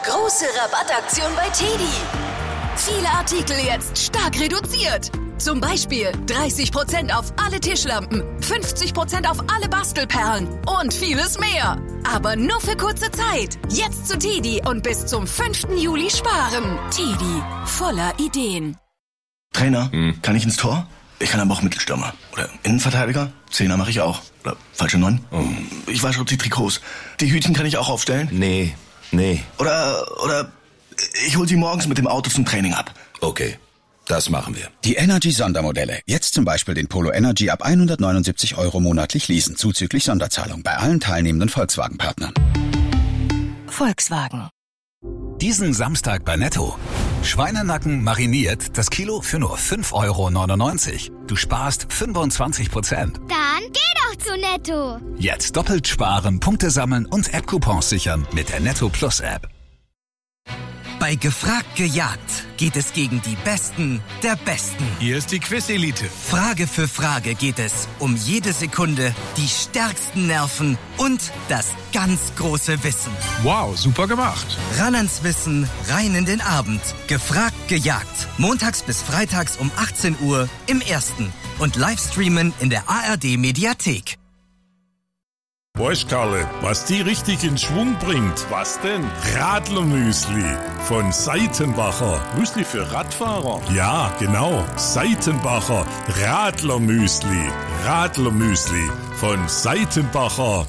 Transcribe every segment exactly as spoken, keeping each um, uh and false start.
Große Rabattaktion bei Teddy. Viele Artikel jetzt stark reduziert. Zum Beispiel dreißig Prozent auf alle Tischlampen, fünfzig Prozent auf alle Bastelperlen und vieles mehr. Aber nur für kurze Zeit. Jetzt zu Teddy und bis zum fünften Juli sparen. Teddy, voller Ideen. Trainer, hm. kann ich ins Tor? Ich kann aber auch Mittelstürmer. Oder Innenverteidiger? Zehner mache ich auch. Oder falsche Neun? Oh. Ich wasche die Trikots. Die Hütchen kann ich auch aufstellen? Nee, nee. Oder, oder ich hol sie morgens mit dem Auto zum Training ab. Okay, das machen wir. Die Energy-Sondermodelle. Jetzt zum Beispiel den Polo Energy ab hundertneunundsiebzig Euro monatlich leasen, zuzüglich Sonderzahlung bei allen teilnehmenden Volkswagen-Partnern. Volkswagen. Diesen Samstag bei Netto. Schweinenacken mariniert, das Kilo für nur fünf Euro neunundneunzig. Du sparst fünfundzwanzig Prozent. Dann geh doch zu Netto. Jetzt doppelt sparen, Punkte sammeln und App-Coupons sichern mit der Netto Plus App. Bei Gefragt gejagt geht es gegen die Besten der Besten. Hier ist die Quiz-Elite. Frage für Frage geht es um jede Sekunde, die stärksten Nerven und das ganz große Wissen. Wow, super gemacht. Ran ans Wissen, rein in den Abend. Gefragt gejagt. Montags bis freitags um achtzehn Uhr im Ersten. Und Livestreamen in der A R D-Mediathek. Weißt Karle, was die richtig in Schwung bringt? Was denn? Radlermüsli von Seitenbacher. Müsli für Radfahrer? Ja, genau. Seitenbacher Radlermüsli. Radlermüsli von Seitenbacher.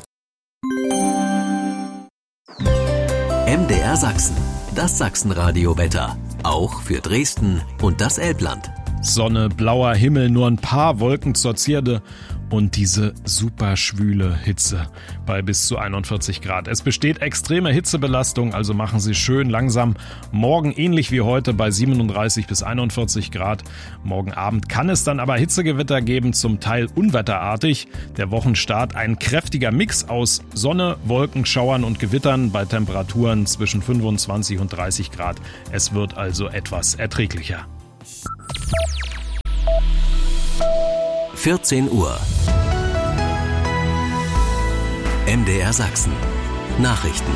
M D R Sachsen. Das Sachsenradio-Wetter. Auch für Dresden und das Elbland. Sonne, blauer Himmel, nur ein paar Wolken zur Zierde und diese super schwüle Hitze bei bis zu einundvierzig Grad. Es besteht extreme Hitzebelastung, also machen Sie schön langsam. Morgen ähnlich wie heute bei siebenunddreißig bis einundvierzig Grad. Morgen Abend kann es dann aber Hitzegewitter geben, zum Teil unwetterartig. Der Wochenstart ein kräftiger Mix aus Sonne, Wolken, Schauern und Gewittern bei Temperaturen zwischen fünfundzwanzig und dreißig Grad. Es wird also etwas erträglicher. vierzehn Uhr. M D R Sachsen. Nachrichten.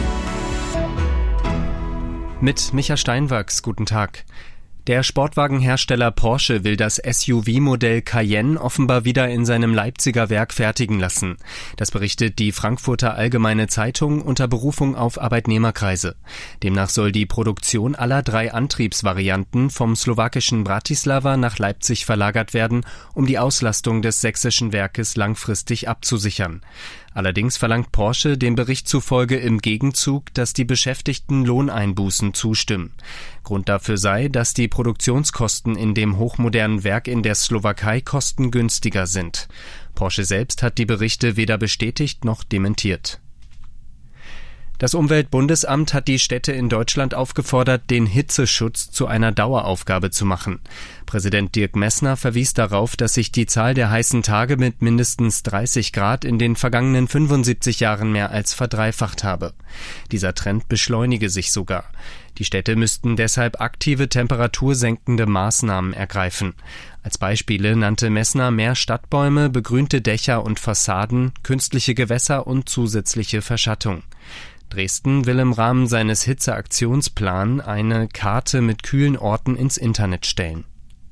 Mit Micha Steinwachs, guten Tag. Der Sportwagenhersteller Porsche will das S U V-Modell Cayenne offenbar wieder in seinem Leipziger Werk fertigen lassen. Das berichtet die Frankfurter Allgemeine Zeitung unter Berufung auf Arbeitnehmerkreise. Demnach soll die Produktion aller drei Antriebsvarianten vom slowakischen Bratislava nach Leipzig verlagert werden, um die Auslastung des sächsischen Werkes langfristig abzusichern. Allerdings verlangt Porsche dem Bericht zufolge im Gegenzug, dass die Beschäftigten Lohneinbußen zustimmen. Grund dafür sei, dass die Produktionskosten in dem hochmodernen Werk in der Slowakei kostengünstiger sind. Porsche selbst hat die Berichte weder bestätigt noch dementiert. Das Umweltbundesamt hat die Städte in Deutschland aufgefordert, den Hitzeschutz zu einer Daueraufgabe zu machen. Präsident Dirk Messner verwies darauf, dass sich die Zahl der heißen Tage mit mindestens dreißig Grad in den vergangenen fünfundsiebzig Jahren mehr als verdreifacht habe. Dieser Trend beschleunige sich sogar. Die Städte müssten deshalb aktive temperatursenkende Maßnahmen ergreifen. Als Beispiele nannte Messner mehr Stadtbäume, begrünte Dächer und Fassaden, künstliche Gewässer und zusätzliche Verschattung. Dresden will im Rahmen seines Hitzeaktionsplans eine Karte mit kühlen Orten ins Internet stellen.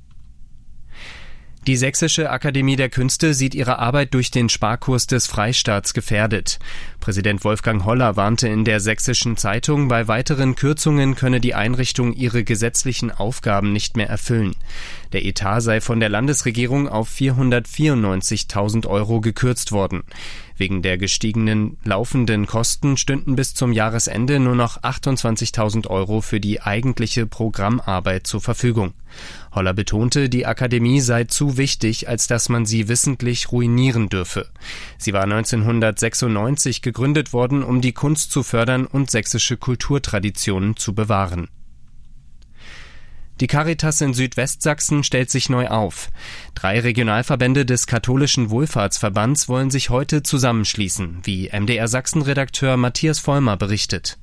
Die Sächsische Akademie der Künste sieht ihre Arbeit durch den Sparkurs des Freistaats gefährdet. Präsident Wolfgang Holler warnte in der Sächsischen Zeitung, bei weiteren Kürzungen könne die Einrichtung ihre gesetzlichen Aufgaben nicht mehr erfüllen. Der Etat sei von der Landesregierung auf vierhundertvierundneunzigtausend Euro gekürzt worden. Wegen der gestiegenen laufenden Kosten stünden bis zum Jahresende nur noch achtundzwanzigtausend Euro für die eigentliche Programmarbeit zur Verfügung. Holler betonte, die Akademie sei zu wichtig, als dass man sie wissentlich ruinieren dürfe. Sie war neunzehnhundertsechsundneunzig gegründet worden, um die Kunst zu fördern und sächsische Kulturtraditionen zu bewahren. Die Caritas in Südwestsachsen stellt sich neu auf. Drei Regionalverbände des Katholischen Wohlfahrtsverbands wollen sich heute zusammenschließen, wie M D R Sachsen-Redakteur Matthias Vollmer berichtet.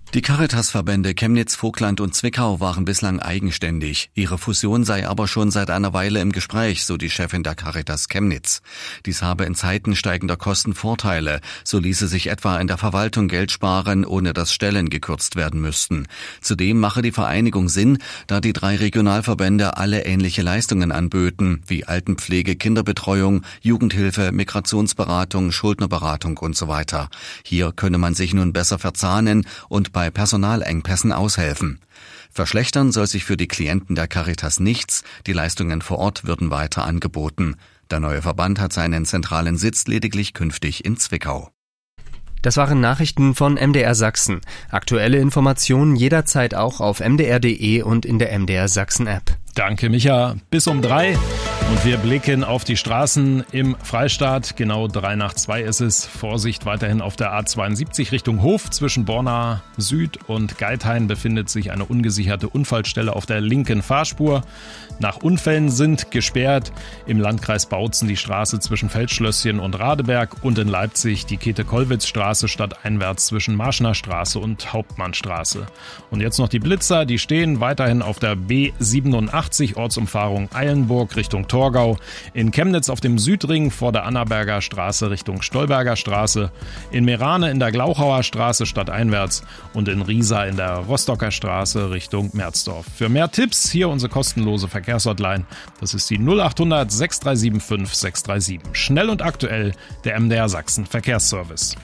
Die Caritas-Verbände Chemnitz, Vogtland und Zwickau waren bislang eigenständig. Ihre Fusion sei aber schon seit einer Weile im Gespräch, so die Chefin der Caritas Chemnitz. Dies habe in Zeiten steigender Kosten Vorteile. So ließe sich etwa in der Verwaltung Geld sparen, ohne dass Stellen gekürzt werden müssten. Zudem mache die Vereinigung Sinn, da die drei Regionalverbände alle ähnliche Leistungen anböten, wie Altenpflege, Kinderbetreuung, Jugendhilfe, Migrationsberatung, Schuldnerberatung und so weiter. Hier könne man sich nun besser verzahnen und bei Personalengpässen aushelfen. Verschlechtern soll sich für die Klienten der Caritas nichts, die Leistungen vor Ort würden weiter angeboten. Der neue Verband hat seinen zentralen Sitz lediglich künftig in Zwickau. Das waren Nachrichten von M D R Sachsen. Aktuelle Informationen jederzeit auch auf m d r punkt d e und in der M D R Sachsen App. Danke, Micha. Bis um drei. Und wir blicken auf die Straßen im Freistaat. Genau drei nach zwei ist es. Vorsicht weiterhin auf der A zweiundsiebzig Richtung Hof. Zwischen Borna Süd und Geithain befindet sich eine ungesicherte Unfallstelle auf der linken Fahrspur. Nach Unfällen sind gesperrt im Landkreis Bautzen die Straße zwischen Feldschlösschen und Radeberg und in Leipzig die Käthe-Kollwitz-Straße stadteinwärts zwischen Marschner Straße und Hauptmannstraße. Und jetzt noch die Blitzer. Die stehen weiterhin auf der B siebenundachtzig Ortsumfahrung Eilenburg Richtung Torgau, in Chemnitz auf dem Südring vor der Annaberger Straße Richtung Stolberger Straße, in Meerane in der Glauchauer Straße stadteinwärts und in Riesa in der Rostocker Straße Richtung Merzdorf. Für mehr Tipps hier unsere kostenlose Verkehrshotline. Das ist die null acht hundert sechs drei sieben fünf sechs drei sieben. Schnell und aktuell der M D R Sachsen Verkehrsservice.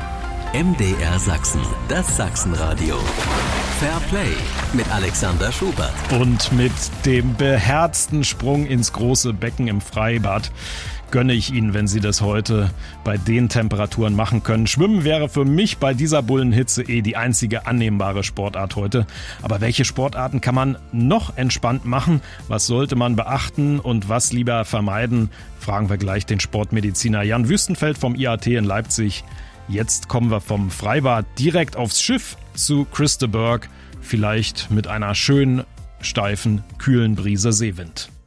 M D R Sachsen, das Sachsenradio. Fair Play mit Alexander Schubert. Und mit dem beherzten Sprung ins große Becken im Freibad gönne ich Ihnen, wenn Sie das heute bei den Temperaturen machen können. Schwimmen wäre für mich bei dieser Bullenhitze eh die einzige annehmbare Sportart heute. Aber welche Sportarten kann man noch entspannt machen? Was sollte man beachten und was lieber vermeiden? Fragen wir gleich den Sportmediziner Jan Wüstenfeld vom I A T in Leipzig. Jetzt kommen wir vom Freibad direkt aufs Schiff zu Chris de Burgh, vielleicht mit einer schönen, steifen, kühlen Brise Seewind.